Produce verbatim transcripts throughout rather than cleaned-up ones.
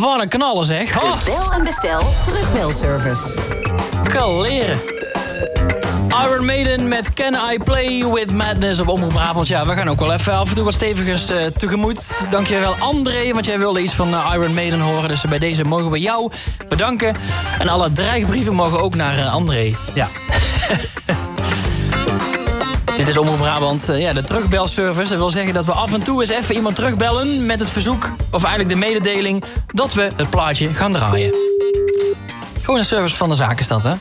Wat een knallen zeg. Oh. De bel en bestel terugbelservice. Kaleren. Iron Maiden met Can I Play With Madness op Omroep Brabant. Ja, we gaan ook wel even af en toe wat stevigers uh, tegemoet. Dankjewel André, want jij wilde iets van uh, Iron Maiden horen. Dus bij deze mogen we jou bedanken. En alle dreigbrieven mogen ook naar uh, André. Ja. Dit is Omroep Brabant, uh, ja, de terugbelservice. Dat wil zeggen dat we af en toe eens even iemand terugbellen met het verzoek, of eigenlijk de mededeling, dat we het plaatje gaan draaien. Gewoon een service van de zaak is dat, hè?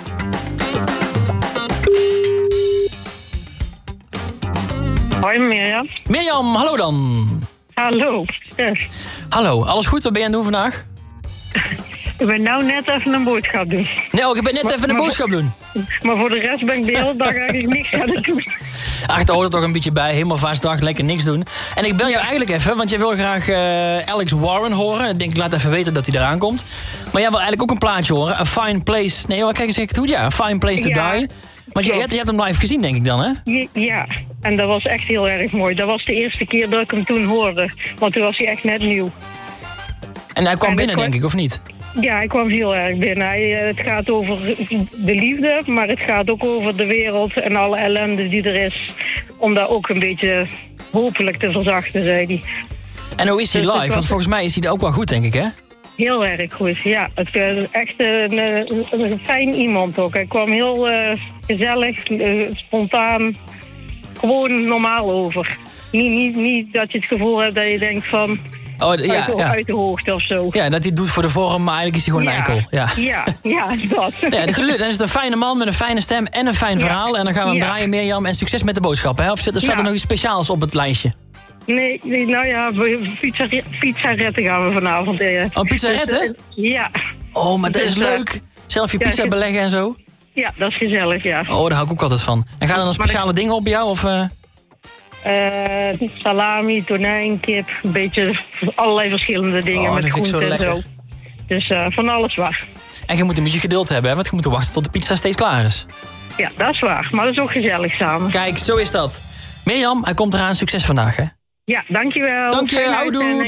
Hoi Mirjam. Mirjam, hallo dan. Hallo. Yes. Hallo, alles goed? Wat ben je aan het doen vandaag? Ik ben nou net even een boodschap doen. Nee, ook, ik ben net maar, even een maar, boodschap doen. Maar voor de rest ben ik de hele dag eigenlijk niks aan het doen. Ach, daar hoort er toch een beetje bij. Helemaal vast dag, lekker niks doen. En ik bel jou eigenlijk even, want jij wil graag uh, Alex Warren horen. Ik denk, ik laat even weten dat hij eraan komt. Maar jij wil eigenlijk ook een plaatje horen. A Fine Place... Nee, kijk eens, zeg ik het goed? Ja, A Fine Place to ja, Die. Want je, je, hebt, je hebt hem live gezien, denk ik dan, hè? Ja, en dat was echt heel erg mooi. Dat was de eerste keer dat ik hem toen hoorde. Want toen was hij echt net nieuw. En hij kwam en binnen, kwam... denk ik, of niet? Ja, hij kwam heel erg binnen. Hij, het gaat over de liefde, maar het gaat ook over de wereld en alle ellende die er is. Om dat ook een beetje hopelijk te verzachten, zei hij. En hoe is hij dus live? Want volgens mij is hij er ook wel goed, denk ik, hè? Heel erg goed, ja. Het is echt een, een, een fijn iemand ook. Hij kwam heel uh, gezellig, uh, spontaan, gewoon normaal over. Niet, niet, niet dat je het gevoel hebt dat je denkt van... Oh, ja, uit, de, ja. uit de hoogte of zo. Ja, dat hij het doet voor de vorm, maar eigenlijk is hij gewoon ja, een eikel. Ja, ja, ja dat. Ja, de geluk, dan is het een fijne man met een fijne stem en een fijn verhaal. Ja. En dan gaan we hem ja. draaien, Mirjam. En succes met de boodschappen, hè? Of staat er ja. nog iets speciaals op het lijstje? Nee, nee nou ja, pizza, pizzaretten gaan we vanavond eten. Oh, pizzaretten? Ja. Oh, maar dat is dus, leuk. Zelf je pizza ja, beleggen en zo? Ja, dat is gezellig, ja. Oh, daar hou ik ook altijd van. En gaan er dan speciale ik... dingen op bij jou, of... Uh... Uh, salami, tonijn, kip, een beetje allerlei verschillende dingen oh, met groenten en zo. Dus uh, van alles waar. En je moet een beetje geduld hebben, hè? Want je moet wachten tot de pizza steeds klaar is. Ja, dat is waar. Maar dat is ook gezellig samen. Kijk, zo is dat. Mirjam, hij komt eraan. Succes vandaag, hè? Ja, dankjewel. Dank je, houdoe.